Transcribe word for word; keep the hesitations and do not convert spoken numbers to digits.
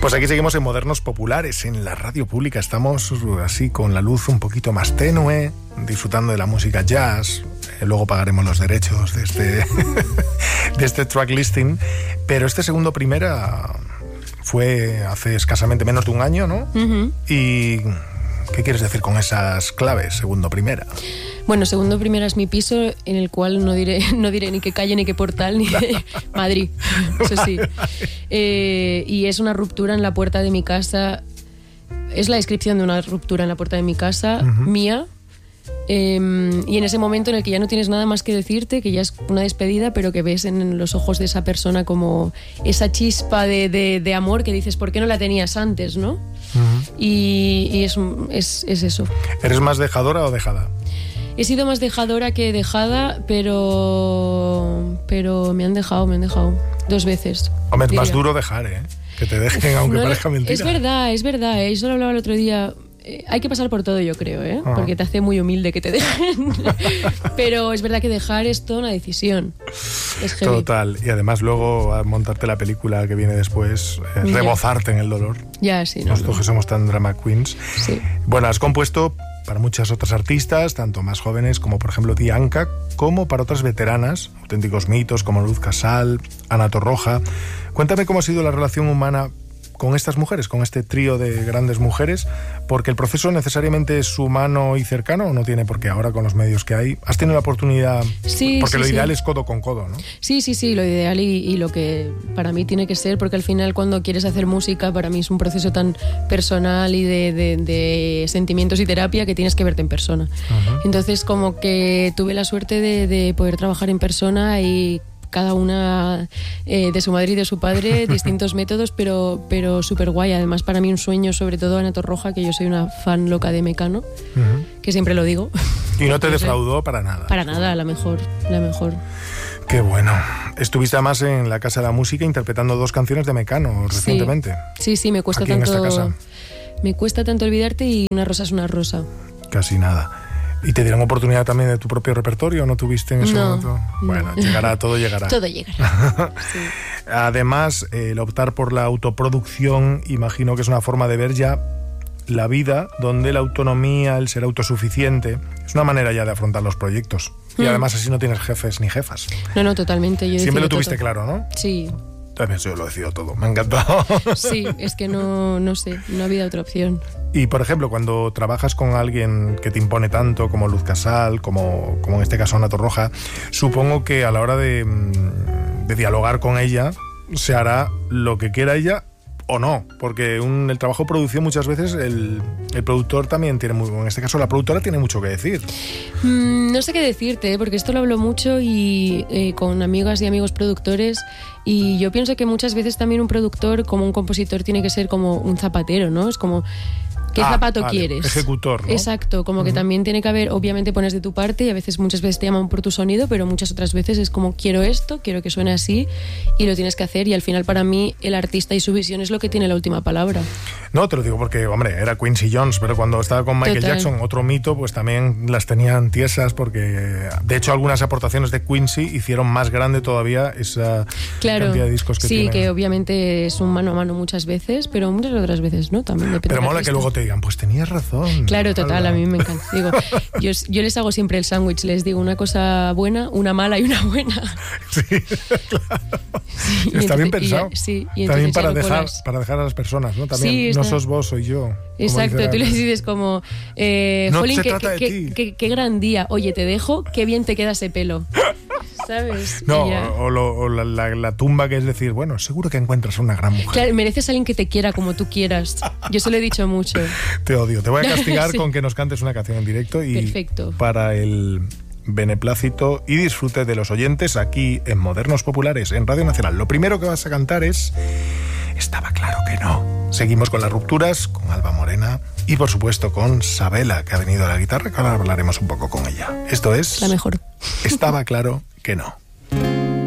Pues aquí seguimos en Modernos Populares, en la radio pública. Estamos así con la luz un poquito más tenue, disfrutando de la música jazz. Eh, luego pagaremos los derechos de este, de este track listing. Pero este segundo primera fue hace escasamente menos de un año, ¿no? Uh-huh. Y ¿qué quieres decir con esas claves, segundo primera? Bueno, segundo primera es mi piso, en el cual no diré, no diré ni qué calle, ni qué portal, ni de Madrid, eso sí. Eh, y es una ruptura en la puerta de mi casa, es la descripción de una ruptura en la puerta de mi casa, uh-huh. mía, eh, y en ese momento en el que ya no tienes nada más que decirte, que ya es una despedida, pero que ves en los ojos de esa persona como esa chispa de, de, de amor que dices, ¿por qué no la tenías antes, no? Uh-huh. Y, y es, es, es eso. ¿Eres más dejadora o dejada? He sido más dejadora que dejada, pero pero me han dejado, me han dejado dos veces. Hombre, es más duro dejar, ¿eh? Que te dejen, aunque no, parezca mentira. Es verdad, es verdad, ¿eh? Yo lo hablaba el otro día. Eh, hay que pasar por todo, yo creo, ¿eh? Ah. Porque te hace muy humilde que te dejen. Pero es verdad que dejar es toda una decisión. Es heavy. Total. Y además luego a montarte la película que viene después, eh, rebozarte en el dolor. Ya, sí. No, Nosotros no. que somos tan drama queens. Sí. Bueno, has compuesto para muchas otras artistas, tanto más jóvenes como por ejemplo Dianca, como para otras veteranas, auténticos mitos como Luz Casal, Ana Torroja. Cuéntame cómo ha sido la relación humana con estas mujeres, con este trío de grandes mujeres, porque el proceso necesariamente es humano y cercano, o no tiene por qué ahora con los medios que hay. ¿Has tenido la oportunidad? Sí, porque sí, lo ideal sí. es codo con codo, ¿no? Sí, sí, sí, lo ideal y, y lo que para mí tiene que ser, porque al final cuando quieres hacer música, para mí es un proceso tan personal y de, de, de sentimientos y terapia que tienes que verte en persona. Uh-huh. Entonces como que tuve la suerte de, de poder trabajar en persona y cada una eh, de su madre y de su padre, distintos métodos, pero, pero súper guay. Además, para mí un sueño, sobre todo Ana Torroja, que yo soy una fan loca de Mecano, uh-huh. que siempre lo digo. ¿Y no te defraudó para nada? Para nada, la mejor, la mejor. Qué bueno. Estuviste además en la Casa de la Música interpretando dos canciones de Mecano recientemente. Sí, sí, sí, me cuesta Aquí tanto. En esta casa. Me cuesta tanto olvidarte y Una rosa es una rosa. Casi nada. ¿Y te dieron oportunidad también de tu propio repertorio o no tuviste en ese no, momento? Bueno, no. llegará, todo llegará. Todo llegará. Sí. Además, el optar por la autoproducción, imagino que es una forma de ver ya la vida donde la autonomía, el ser autosuficiente, es una manera ya de afrontar los proyectos. Y mm. además así no tienes jefes ni jefas. No, no, totalmente. Yo Siempre lo tuviste todo. claro, ¿no? Sí. También yo lo decido todo, me ha encantado. Sí, es que no, no sé, no había otra opción. Y, por ejemplo, cuando trabajas con alguien que te impone tanto, como Luz Casal, como, como en este caso Ana Torroja, supongo que a la hora de, de dialogar con ella, se hará lo que quiera ella o no, porque un, el trabajo de producción muchas veces el, el productor también tiene, muy, en este caso la productora tiene mucho que decir. Mm, no sé qué decirte, porque esto lo hablo mucho y eh, con amigas y amigos productores, y yo pienso que muchas veces también un productor, como un compositor, tiene que ser como un zapatero, ¿no? Es como... ¿Qué ah, zapato vale, quieres? Ejecutor, ¿no? Exacto, como uh-huh. que también tiene que haber, obviamente pones de tu parte y a veces, muchas veces te llaman por tu sonido, pero muchas otras veces es como quiero esto, quiero que suene así y lo tienes que hacer, y al final para mí el artista y su visión es lo que tiene la última palabra. No, te lo digo porque, hombre, era Quincy Jones, pero cuando estaba con Michael Total. Jackson, otro mito, pues también las tenían tiesas porque, de hecho, algunas aportaciones de Quincy hicieron más grande todavía esa claro, cantidad de discos que sí, tiene. Sí, que obviamente es un mano a mano muchas veces, pero muchas otras veces no, también depende. Pero mola que luego te digan, pues tenías razón. Claro, total, Alba. A mí me encanta. Digo, yo, yo les hago siempre el sándwich, les digo una cosa buena, una mala y una buena. Sí, claro. Sí, está entonces, bien pensado. Y, sí, y también para dejar, para dejar a las personas, ¿no? También sí, no está... sos vos, soy yo. Exacto, tú les dices como, eh, no Jolín, se qué, trata qué, de ti. Qué, qué gran día, oye, te dejo, qué bien te queda ese pelo. ¿Sabes? No, o, lo, o la, la, la tumba, que es decir, bueno, seguro que encuentras una gran mujer. Claro, mereces a alguien que te quiera como tú quieras. Yo se lo he dicho mucho. Te odio. Te voy a castigar sí. con que nos cantes una canción en directo y perfecto. Para el beneplácito y disfrute de los oyentes aquí en Modernos Populares, en Radio Nacional. Lo primero que vas a cantar es Estaba claro que no. Seguimos con las rupturas, con Alba Morena y, por supuesto, con Sabela, que ha venido a la guitarra, que ahora hablaremos un poco con ella. Esto es... La mejor. Estaba claro que no.